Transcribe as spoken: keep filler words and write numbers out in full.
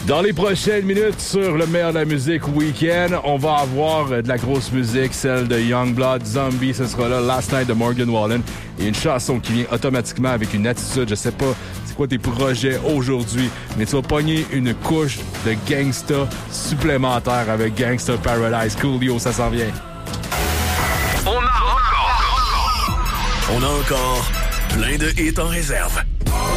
Dans les prochaines minutes sur le meilleur de la musique week-end, on va avoir de la grosse musique, celle de Youngblood, Zombie, ce sera là, Last Night de Morgan Wallen, et une chanson qui vient automatiquement avec une attitude, je sais pas c'est quoi tes projets aujourd'hui, mais tu vas pogner une couche de gangsta supplémentaire avec Gangsta Paradise. Coolio, ça s'en vient. On a encore, on a encore plein de hits en réserve.